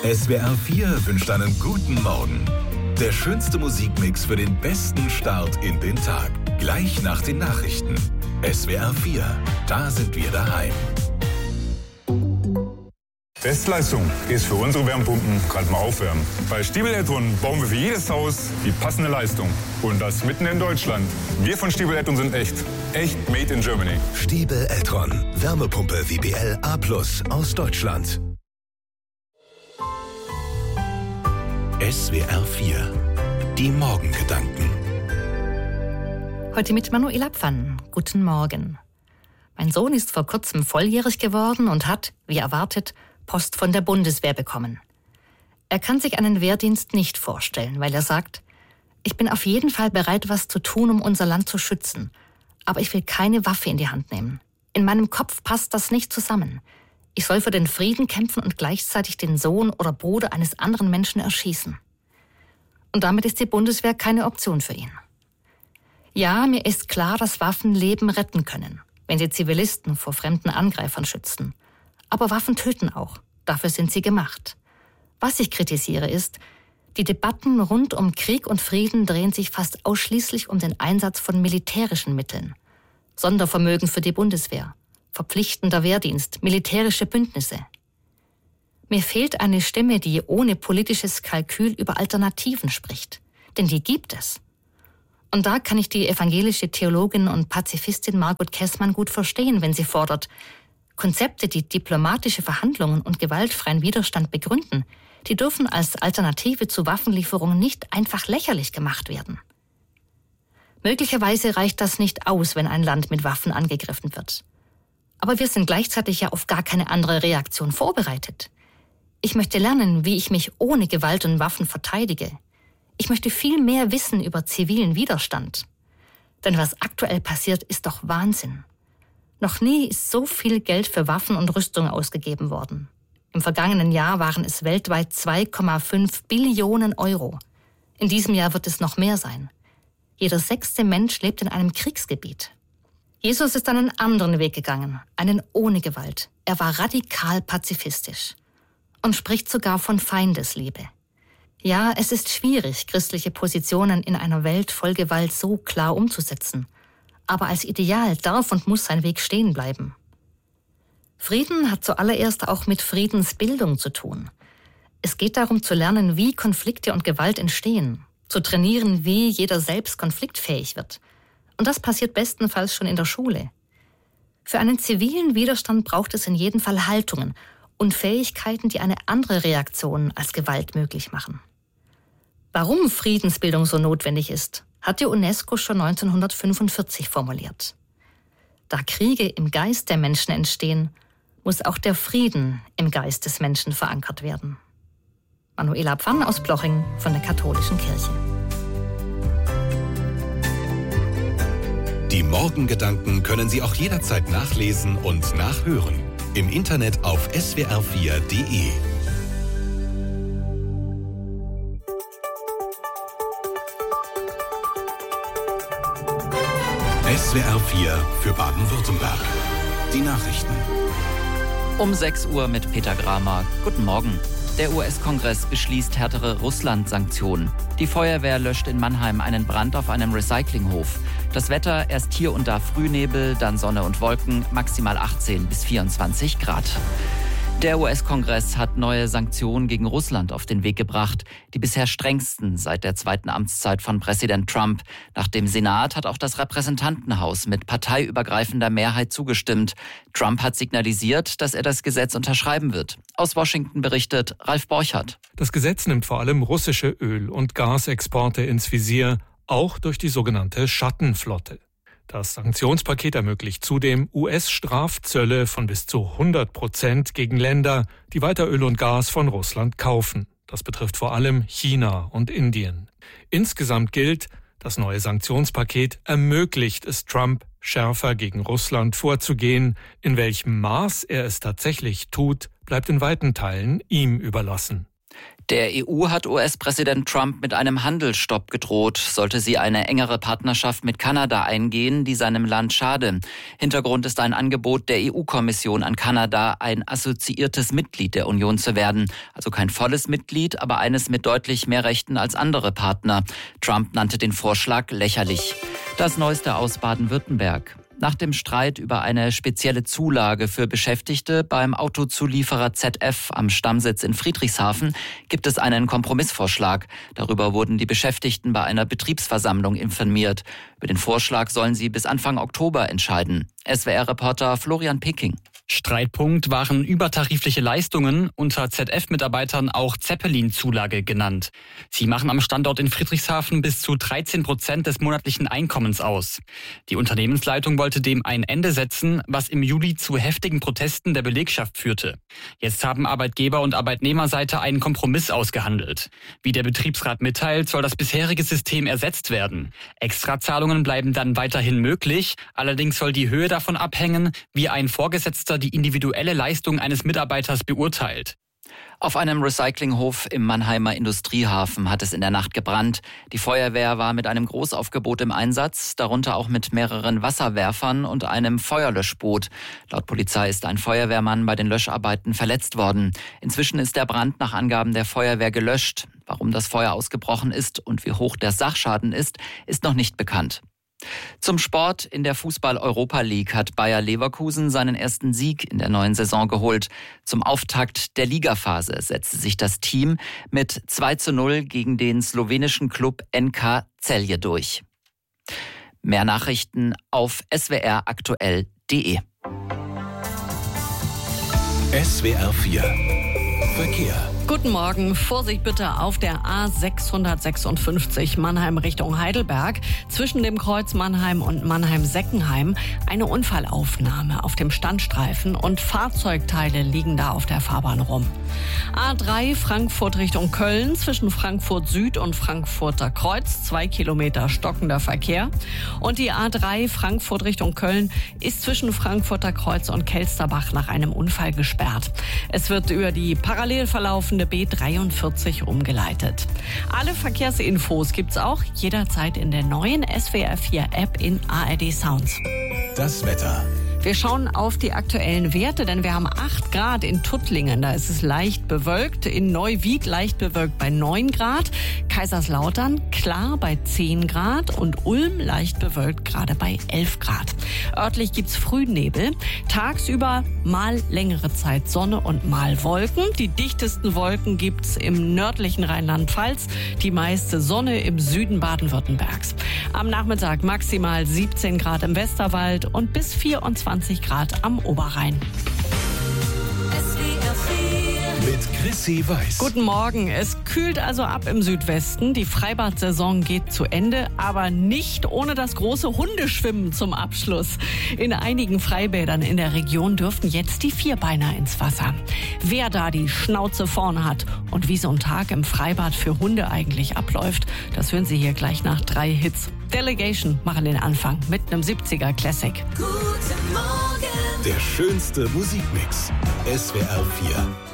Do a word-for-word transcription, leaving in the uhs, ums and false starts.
S W R vier wünscht einen guten Morgen. Der schönste Musikmix für den besten Start in den Tag. Gleich nach den Nachrichten. S W R vier, da sind wir daheim. Bestleistung ist für unsere Wärmepumpen gerade mal aufwärmen. Bei Stiebel Eltron bauen wir für jedes Haus die passende Leistung. Und das mitten in Deutschland. Wir von Stiebel Eltron sind echt. Echt made in Germany. Stiebel Eltron. Wärmepumpe W B L A plus aus Deutschland. S W R vier. Die Morgengedanken. Heute mit Manuela Pfann. Guten Morgen. Mein Sohn ist vor kurzem volljährig geworden und hat, wie erwartet, Post von der Bundeswehr bekommen. Er kann sich einen Wehrdienst nicht vorstellen, weil er sagt, ich bin auf jeden Fall bereit, was zu tun, um unser Land zu schützen. Aber ich will keine Waffe in die Hand nehmen. In meinem Kopf passt das nicht zusammen. Ich soll für den Frieden kämpfen und gleichzeitig den Sohn oder Bruder eines anderen Menschen erschießen. Und damit ist die Bundeswehr keine Option für ihn. Ja, mir ist klar, dass Waffen Leben retten können, wenn sie Zivilisten vor fremden Angreifern schützen. Aber Waffen töten auch. Dafür sind sie gemacht. Was ich kritisiere ist, die Debatten rund um Krieg und Frieden drehen sich fast ausschließlich um den Einsatz von militärischen Mitteln. Sondervermögen für die Bundeswehr, verpflichtender Wehrdienst, militärische Bündnisse. Mir fehlt eine Stimme, die ohne politisches Kalkül über Alternativen spricht. Denn die gibt es. Und da kann ich die evangelische Theologin und Pazifistin Margot Kessmann gut verstehen, wenn sie fordert, Konzepte, die diplomatische Verhandlungen und gewaltfreien Widerstand begründen, die dürfen als Alternative zu Waffenlieferungen nicht einfach lächerlich gemacht werden. Möglicherweise reicht das nicht aus, wenn ein Land mit Waffen angegriffen wird. Aber wir sind gleichzeitig ja auf gar keine andere Reaktion vorbereitet. Ich möchte lernen, wie ich mich ohne Gewalt und Waffen verteidige. Ich möchte viel mehr wissen über zivilen Widerstand. Denn was aktuell passiert, ist doch Wahnsinn. Noch nie ist so viel Geld für Waffen und Rüstung ausgegeben worden. Im vergangenen Jahr waren es weltweit zwei Komma fünf Billionen Euro. In diesem Jahr wird es noch mehr sein. Jeder sechste Mensch lebt in einem Kriegsgebiet. Jesus ist einen anderen Weg gegangen, einen ohne Gewalt. Er war radikal pazifistisch und spricht sogar von Feindesliebe. Ja, es ist schwierig, christliche Positionen in einer Welt voll Gewalt so klar umzusetzen. Aber als Ideal darf und muss sein Weg stehen bleiben. Frieden hat zuallererst auch mit Friedensbildung zu tun. Es geht darum zu lernen, wie Konflikte und Gewalt entstehen, zu trainieren, wie jeder selbst konfliktfähig wird. Und das passiert bestenfalls schon in der Schule. Für einen zivilen Widerstand braucht es in jedem Fall Haltungen und Fähigkeiten, die eine andere Reaktion als Gewalt möglich machen. Warum Friedensbildung so notwendig ist, hat die UNESCO schon neunzehnhundertfünfundvierzig formuliert. Da Kriege im Geist der Menschen entstehen, muss auch der Frieden im Geist des Menschen verankert werden. Manuela Pfann aus Ploching von der Katholischen Kirche. Die Morgengedanken können Sie auch jederzeit nachlesen und nachhören. Im Internet auf S W R vier Punkt de. S W R vier für Baden-Württemberg. Die Nachrichten. Um sechs Uhr mit Peter Gramer. Guten Morgen. Der U S-Kongress beschließt härtere Russland-Sanktionen. Die Feuerwehr löscht in Mannheim einen Brand auf einem Recyclinghof. Das Wetter, erst hier und da Frühnebel, dann Sonne und Wolken, maximal achtzehn bis vierundzwanzig Grad. Der U S-Kongress hat neue Sanktionen gegen Russland auf den Weg gebracht, die bisher strengsten seit der zweiten Amtszeit von Präsident Trump. Nach dem Senat hat auch das Repräsentantenhaus mit parteiübergreifender Mehrheit zugestimmt. Trump hat signalisiert, dass er das Gesetz unterschreiben wird. Aus Washington berichtet Ralf Borchardt. Das Gesetz nimmt vor allem russische Öl- und Gasexporte ins Visier, auch durch die sogenannte Schattenflotte. Das Sanktionspaket ermöglicht zudem U S-Strafzölle von bis zu hundert Prozent gegen Länder, die weiter Öl und Gas von Russland kaufen. Das betrifft vor allem China und Indien. Insgesamt gilt, das neue Sanktionspaket ermöglicht es Trump, schärfer gegen Russland vorzugehen. In welchem Maß er es tatsächlich tut, bleibt in weiten Teilen ihm überlassen. Der E U hat U S-Präsident Trump mit einem Handelsstopp gedroht, sollte sie eine engere Partnerschaft mit Kanada eingehen, die seinem Land schade. Hintergrund ist ein Angebot der E U-Kommission an Kanada, ein assoziiertes Mitglied der Union zu werden. Also kein volles Mitglied, aber eines mit deutlich mehr Rechten als andere Partner. Trump nannte den Vorschlag lächerlich. Das Neueste aus Baden-Württemberg. Nach dem Streit über eine spezielle Zulage für Beschäftigte beim Autozulieferer Z F am Stammsitz in Friedrichshafen gibt es einen Kompromissvorschlag. Darüber wurden die Beschäftigten bei einer Betriebsversammlung informiert. Über den Vorschlag sollen sie bis Anfang Oktober entscheiden. S W R-Reporter Florian Peking. Streitpunkt waren übertarifliche Leistungen, unter Z F-Mitarbeitern auch Zeppelin-Zulage genannt. Sie machen am Standort in Friedrichshafen bis zu dreizehn Prozent des monatlichen Einkommens aus. Die Unternehmensleitung wollte dem ein Ende setzen, was im Juli zu heftigen Protesten der Belegschaft führte. Jetzt haben Arbeitgeber- und Arbeitnehmerseite einen Kompromiss ausgehandelt. Wie der Betriebsrat mitteilt, soll das bisherige System ersetzt werden. Extrazahlungen bleiben dann weiterhin möglich, allerdings soll die Höhe davon abhängen, wie ein Vorgesetzter die individuelle Leistung eines Mitarbeiters beurteilt. Auf einem Recyclinghof im Mannheimer Industriehafen hat es in der Nacht gebrannt. Die Feuerwehr war mit einem Großaufgebot im Einsatz, darunter auch mit mehreren Wasserwerfern und einem Feuerlöschboot. Laut Polizei ist ein Feuerwehrmann bei den Löscharbeiten verletzt worden. Inzwischen ist der Brand nach Angaben der Feuerwehr gelöscht. Warum das Feuer ausgebrochen ist und wie hoch der Sachschaden ist, ist noch nicht bekannt. Zum Sport. In der Fußball-Europa League hat Bayer Leverkusen seinen ersten Sieg in der neuen Saison geholt. Zum Auftakt der Ligaphase setzte sich das Team mit zwei zu null gegen den slowenischen Klub N K Celje durch. Mehr Nachrichten auf s w r aktuell punkt d e. S W R vier Verkehr. Guten Morgen. Vorsicht bitte auf der A sechshundertsechsundfünfzig Mannheim Richtung Heidelberg. Zwischen dem Kreuz Mannheim und Mannheim-Seckenheim eine Unfallaufnahme auf dem Standstreifen und Fahrzeugteile liegen da auf der Fahrbahn rum. A drei Frankfurt Richtung Köln. Zwischen Frankfurt Süd und Frankfurter Kreuz zwei Kilometer stockender Verkehr. Und die A drei Frankfurt Richtung Köln ist zwischen Frankfurter Kreuz und Kelsterbach nach einem Unfall gesperrt. Es wird über die parallel verlaufende B dreiundvierzig umgeleitet. Alle Verkehrsinfos gibt's auch jederzeit in der neuen S W R vier App in A R D Sounds. Das Wetter. Wir schauen auf die aktuellen Werte, denn wir haben acht Grad in Tuttlingen. Da ist es leicht bewölkt. In Neuwied leicht bewölkt bei neun Grad. Kaiserslautern klar bei zehn Grad. Und Ulm leicht bewölkt gerade bei elf Grad. Örtlich gibt's Frühnebel. Tagsüber mal längere Zeit Sonne und mal Wolken. Die dichtesten Wolken gibt's im nördlichen Rheinland-Pfalz. Die meiste Sonne im Süden Baden-Württembergs. Am Nachmittag maximal siebzehn Grad im Westerwald und bis vierundzwanzig Grad am Oberrhein. Mit Chrissy Weiß. Guten Morgen. Es kühlt also ab im Südwesten. Die Freibad-Saison geht zu Ende, aber nicht ohne das große Hundeschwimmen zum Abschluss. In einigen Freibädern in der Region dürften jetzt die Vierbeiner ins Wasser. Wer da die Schnauze vorne hat und wie so ein Tag im Freibad für Hunde eigentlich abläuft, das hören Sie hier gleich nach drei Hits. Delegation machen den Anfang mit einem siebziger Classic. Guten Morgen. Der schönste Musikmix. S W R vier.